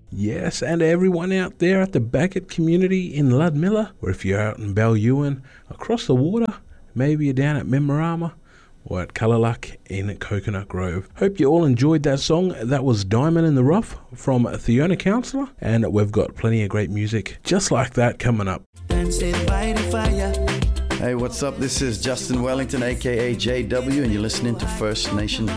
Yes, and everyone out there at the Beckett community in Ludmilla, or if you're out in Ballewan, across the water, maybe you're down at Memorama, or at Kalalak in Coconut Grove. Hope you all enjoyed that song. That was Diamond in the Rough from Theona Counsellor, and we've got plenty of great music just like that coming up. Hey, what's up? This is Justin Wellington, aka JW, and you're listening to First Nation